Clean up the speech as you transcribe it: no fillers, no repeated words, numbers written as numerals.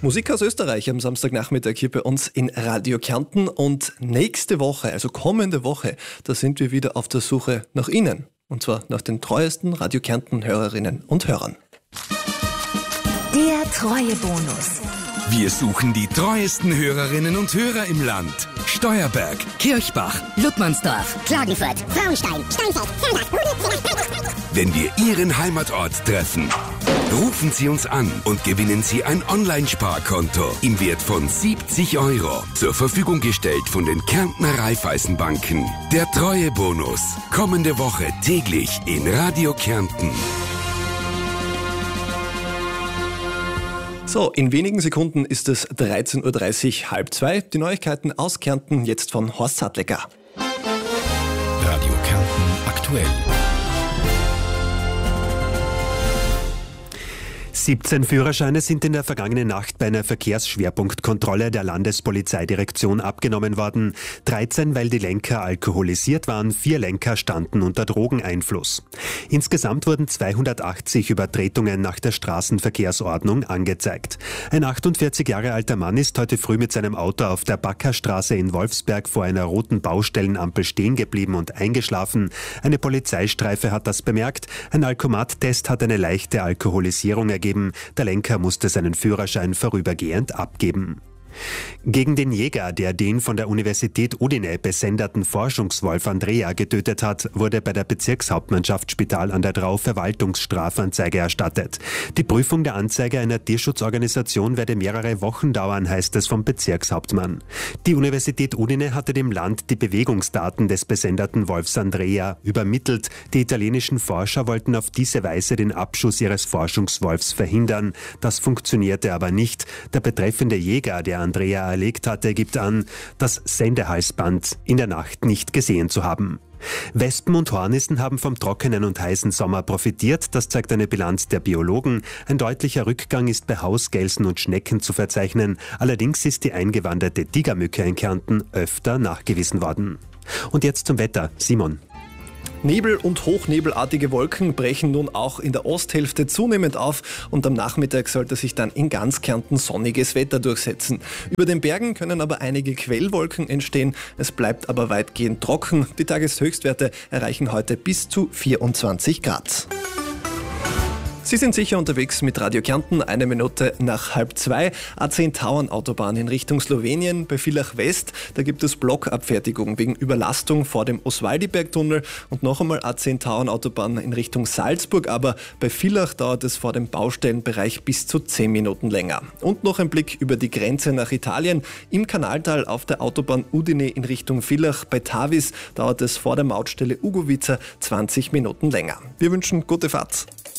Musik aus Österreich am Samstagnachmittag hier bei uns in Radio Kärnten. Und nächste Woche, also kommende Woche, da sind wir wieder auf der Suche nach Ihnen. Und zwar nach den treuesten Radio Kärnten Hörerinnen und Hörern. Der Treuebonus. Wir suchen die treuesten Hörerinnen und Hörer im Land. Steuerberg, Kirchbach, Ludmannsdorf, Klagenfurt, Frauenstein, Steinfeld, Fellbach. Wenn wir Ihren Heimatort treffen, rufen Sie uns an und gewinnen Sie ein Online-Sparkonto im Wert von 70 €. Zur Verfügung gestellt von den Kärntner Raiffeisenbanken. Der Treuebonus. Kommende Woche täglich in Radio Kärnten. So, in wenigen Sekunden ist es 13.30 Uhr, 13:30. Die Neuigkeiten aus Kärnten jetzt von Horst Sattlecker. Radio Kärnten aktuell. 17 Führerscheine sind in der vergangenen Nacht bei einer Verkehrsschwerpunktkontrolle der Landespolizeidirektion abgenommen worden. 13, weil die Lenker alkoholisiert waren, 4 Lenker standen unter Drogeneinfluss. Insgesamt wurden 280 Übertretungen nach der Straßenverkehrsordnung angezeigt. Ein 48 Jahre alter Mann ist heute früh mit seinem Auto auf der Backerstraße in Wolfsberg vor einer roten Baustellenampel stehen geblieben und eingeschlafen. Eine Polizeistreife hat das bemerkt. Ein Alkomattest hat eine leichte Alkoholisierung ergeben. Der Lenker musste seinen Führerschein vorübergehend abgeben. Gegen den Jäger, der den von der Universität Udine besenderten Forschungswolf Andrea getötet hat, wurde bei der Bezirkshauptmannschaft Spital an der Drau Verwaltungsstrafanzeige erstattet. Die Prüfung der Anzeige einer Tierschutzorganisation werde mehrere Wochen dauern, heißt es vom Bezirkshauptmann. Die Universität Udine hatte dem Land die Bewegungsdaten des besenderten Wolfs Andrea übermittelt. Die italienischen Forscher wollten auf diese Weise den Abschuss ihres Forschungswolfs verhindern. Das funktionierte aber nicht. Der betreffende Jäger, der Andrea erlegt hatte, gibt an, das Sendehalsband in der Nacht nicht gesehen zu haben. Wespen und Hornissen haben vom trockenen und heißen Sommer profitiert, das zeigt eine Bilanz der Biologen. Ein deutlicher Rückgang ist bei Hausgelsen und Schnecken zu verzeichnen. Allerdings ist die eingewanderte Tigermücke in Kärnten öfter nachgewiesen worden. Und jetzt zum Wetter. Simon. Nebel und hochnebelartige Wolken brechen nun auch in der Osthälfte zunehmend auf und am Nachmittag sollte sich dann in ganz Kärnten sonniges Wetter durchsetzen. Über den Bergen können aber einige Quellwolken entstehen, es bleibt aber weitgehend trocken. Die Tageshöchstwerte erreichen heute bis zu 24 Grad. Sie sind sicher unterwegs mit Radio Kärnten, 1 Minute nach 1:30. A10 Tauernautobahn in Richtung Slowenien bei Villach West. Da gibt es Blockabfertigung wegen Überlastung vor dem Oswaldibergtunnel. Und noch einmal A10 Tauernautobahn in Richtung Salzburg. Aber bei Villach dauert es vor dem Baustellenbereich bis zu 10 Minuten länger. Und noch ein Blick über die Grenze nach Italien. Im Kanaltal auf der Autobahn Udine in Richtung Villach bei Tavis dauert es vor der Mautstelle Ugovica 20 Minuten länger. Wir wünschen gute Fahrt.